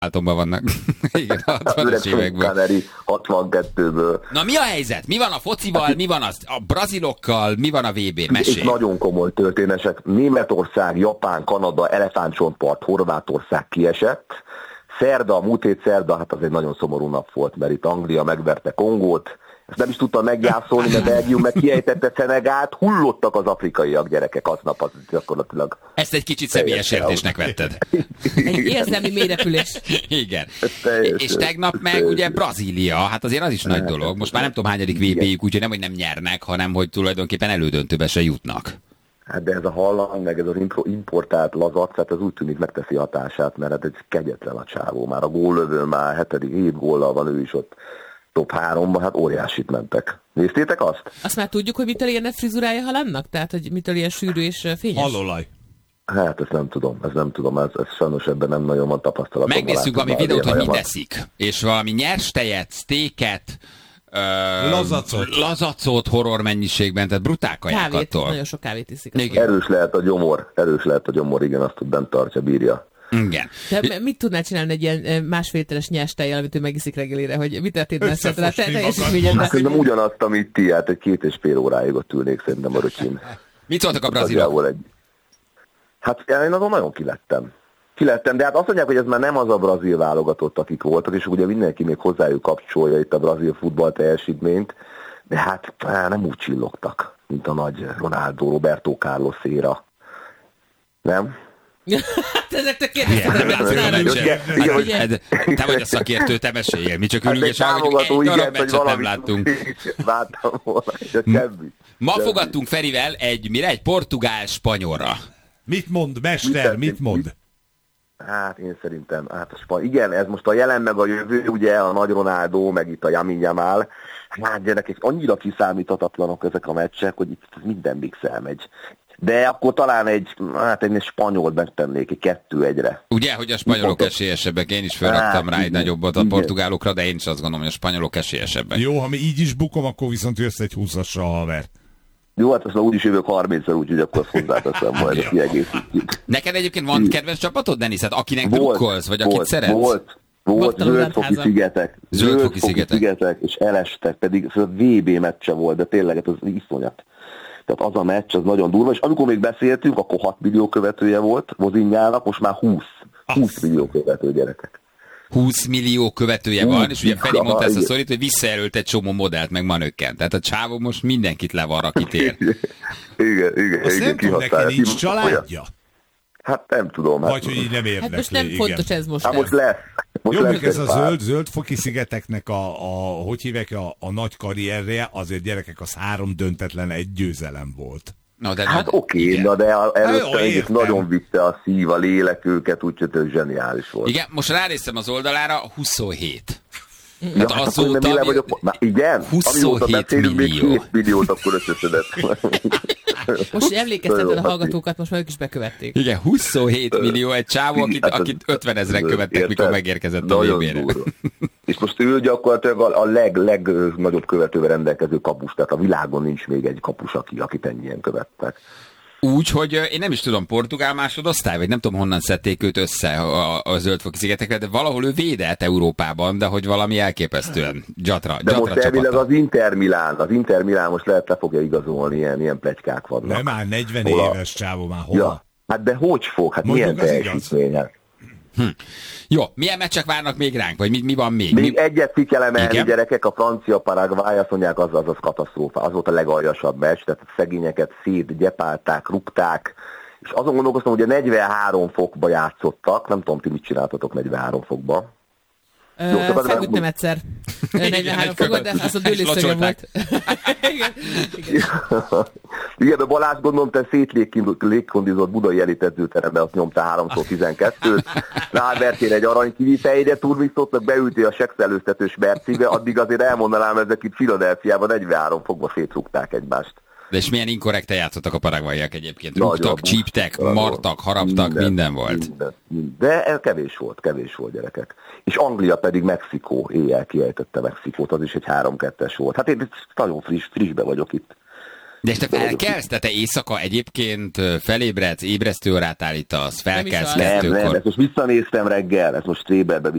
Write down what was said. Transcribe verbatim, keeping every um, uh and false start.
Átomban vannak. Igen, a hatvanas évekből. hatvankettőből. Na mi a helyzet? Mi van a focival, mi van az, a brazilokkal, mi van a vé bé? Mesélj. És nagyon komoly történések. Németország, Japán, Kanada, elefántcsontpart, Horvátország kiesett. Szerda, múlt hét szerda, hát az egy nagyon szomorú nap volt, mert itt Anglia megverte Kongót. Ezt nem is tudtam meggyászolni, mert Belgium meg kiejtette Szenegált, hullottak az afrikaiak gyerekek aznap, az gyakorlatilag. Ezt egy kicsit személyes értésnek vetted. Egy érzelmi mélyrepülés. Igen. És tegnap meg ugye Brazília, hát azért az is nagy dolog. Most már nem tudom hányadik vé béjük, úgyhogy nem, hogy nem nyernek, hanem hogy tulajdonképpen elődöntőbe se jutnak. Hát de ez a hallang, meg ez az importált lazac, hát ez úgy tűnik megteszi hatását, mert hát ez kegyetlen a csávó. Már a góllövő már hetedik, hét góllal van ő is ott top háromban, hát óriásit mentek. Néztétek azt? Azt már tudjuk, hogy mitől ilyen frizurája Haalandnak? Tehát, hogy mitől ilyen sűrű és fényes? Hallolaj. Hát ezt nem tudom, ezt nem tudom, ez, ez sajnos ebben nem nagyon van tapasztalatom. Megnézzük valami videót, hogy mit teszik. És valami nyers tejet, sztéket, Uh, lazacot. lazacot horror mennyiségben, tehát brutál kajákattól. Kávét, nagyon sok kávét iszik. Erős lehet a gyomor, erős lehet a gyomor, igen, azt tud bent tartja, bírja. Igen. De mit tudnál csinálni egy ilyen másfél literes nyers tejjel, amit ő megiszik reggelére, hogy mit történt messze a teljesítményedben? Hát szerintem ugyanazt, amit ti, hát egy két és fél óráig ott ülnék szerintem a röcsin. Mit szóltak a brazilok? Egy... Hát én azon nagyon kilettem. Kilettem, de hát azt mondják, hogy ez már nem az a brazil válogatott, akik voltak, és ugye mindenki még hozzájuk kapcsolja itt a brazil futball teljesítményt, de hát nem úgy csillogtak, mint a nagy Ronaldo, Roberto Carlos éra. Nem? Hát ezek te kérdeztek. Te vagy a szakértő, te meséljél. Mi csak ülünk és hallgatjuk, egy darab meccset nem láttunk. Vártam volna, de semmi. Ma fogadtunk Ferivel egy, mire? Egy portugál-spanyolra. Mit mond, mester, mit mond? Hát én szerintem, hát a Spany... igen, ez most a jelen meg a jövő, ugye a nagy Ronaldo, meg itt a Yamin Yamal. Hát gyerekek, annyira kiszámíthatatlanok ezek a meccsek, hogy itt minden mix elmegy. De akkor talán egy, hát egy spanyolt megtennék, egy kettő egyre. Ugye, hogy a spanyolok esélyesebbek, én is felraktam hát, rá egy nagyobbat a portugálokra, de én is azt gondolom, hogy a spanyolok esélyesebbek. Jó, ha mi így is bukom, akkor viszont jössz egy húszassal, haver. Jó, hát azt már úgyis jövök harmincszor, úgyhogy akkor azt hozzáteszem, majd ezt kiegészítjük. Neked egyébként van kedvenc csapatod, Denis? Hát akinek drukkolsz, vagy volt, akit szeretsz? Volt, volt, Zöldfoki szigetek. Zöldfoki szigetek. szigetek. És elestek, pedig a vé bé meccse volt, de tényleg az iszonyat. Tehát az a meccs, az nagyon durva, és amikor még beszéltünk, akkor hat millió követője volt Vozinjának, most már húsz. húsz millió követő, gyerekek. húsz millió követője van, és ugye Feri mondta ezt a szorít, hogy visszajelölt egy csomó modellt, meg manökkent. Tehát a csávó most mindenkit levar, akit ér. Igen, igen. Azt igen, nem tudom, neki nincs családja? Hát nem tudom. Vagy hogy így nem érdekli. Hát most nem igen. fontos ez most. Hát most lesz. Most jó, lesz még ez a pár. zöld, zöldfoki szigeteknek a, a, hogy hívják, a, a nagy karrierje, azért gyerekek, az három döntetlen egy győzelem volt. No, de, hát oké, okay, de előtte nagyon vitte a szív, a lélek őket, úgyhogy ez zseniális volt. Igen, most ránéztem az oldalára, huszonhét. Ja, hát azóta... Hát, vagyok... Na, igen? huszonhét millió. Még két milliót akkor összeszedett. Most emlékezteted a hallgatókat, most már ők is bekövették. Igen, huszonhét millió egy csávó, akit, hát akit ötven ezeren követtek, érted? Mikor megérkezett a vé bére. És most ő gyakorlatilag a leg, legnagyobb követővel rendelkező kapus, tehát a világon nincs még egy kapus, aki, akit ennyien követtek. Úgy, hogy én nem is tudom, portugál másodosztály, vagy nem tudom, honnan szedték őt össze a, a Zöldfoki szigetekre, de valahol ő védett Európában, de hogy valami elképesztően gyatra, de gyatra most elvileg az Inter Milán, az Inter Milán most lehet le fogja igazolni, ilyen, ilyen pletykák vannak. Nem, már negyven hol éves csávó már hol? Ja, hát de hogy fog? Hát mondjuk milyen teljesítmények? Hm. Jó, milyen meccsek várnak még ránk, vagy mi, mi van még? Még mi... egyet ki kell emelni, gyerekek, a francia Paraguay, azt mondják, az, az az katasztrófa. Az volt a legaljasabb meccs, tehát a szegényeket szétgyepálták, rúgták, és azon gondolkoztam, hogy a negyvenhárom fokba játszottak, nem tudom, ti mit csináltatok negyvenhárom fokba. Ö, feküdtem egyszer. negyvenhárom fokot, de az a dőlészögem volt. Igen. Igen. Igen, de Balázs, gondolom, te szétlégkondizott budai elitedzőteremben azt nyomtál háromszor tizenkettőt, rávertél egy aranykivitejre, turmixottak, beültél a sekszelőztetős Mercibe, addig azért elmondanám, ezek itt Philadelphiában negyvenhárom fokba szétrúgták egymást. De és milyen inkorrekten játszottak a paraguayiak egyébként? Rúgtak, csíptek, martak, haraptak, minden, minden volt. Minden, minden. De kevés volt, kevés volt, gyerekek. És Anglia pedig Mexikó, éjjel kiejtette Mexikót, az is egy három kettes volt. Hát én nagyon friss, frissbe vagyok itt. De és te felkelsz? Tehát te éjszaka egyébként felébredsz, ébresztő órát állítasz, felkelsz Nem, nem, kettőkor. ezt most visszanéztem reggel, ezt most Tréberbe